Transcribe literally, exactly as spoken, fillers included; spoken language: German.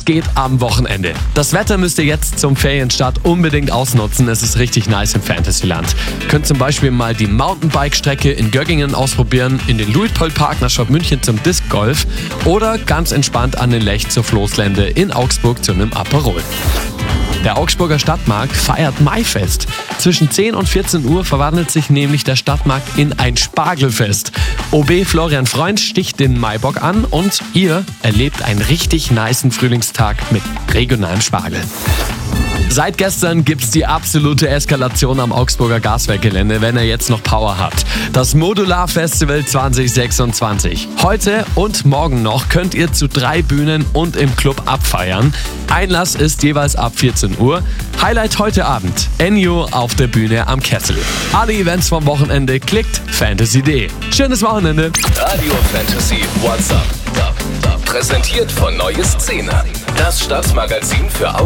geht am Wochenende. Das Wetter müsst ihr jetzt zum Ferienstart unbedingt ausnutzen. Es ist richtig nice im Fantasyland. Könnt zum Beispiel mal die Mountainbike-Strecke in Göggingen ausprobieren, in den Luitpold-Park nach Schott München zum Disc Golf oder ganz entspannt an den Lech zur Floßlände in Augsburg zu einem Aperol. Der Augsburger Stadtmarkt feiert Maifest. Zwischen zehn und vierzehn Uhr verwandelt sich nämlich der Stadtmarkt in ein Spargelfest. O B Florian Freund sticht den Maibock an und ihr erlebt einen richtig nicen Frühlingstag mit regionalem Spargel. Seit gestern gibt's die absolute Eskalation am Augsburger Gaswerkgelände, wenn ihr jetzt noch Power habt. Das Modular Festival zwanzig sechsundzwanzig. Heute und morgen noch könnt ihr zu drei Bühnen und im Club abfeiern. Einlass ist jeweils ab vierzehn Uhr. Highlight heute Abend: Ennio auf der Bühne am Kessel. Alle Events vom Wochenende klickt fantasy punkt de. Schönes Wochenende. Radio Fantasy WhatsApp. Präsentiert von Neue Szene. Das Stadtmagazin für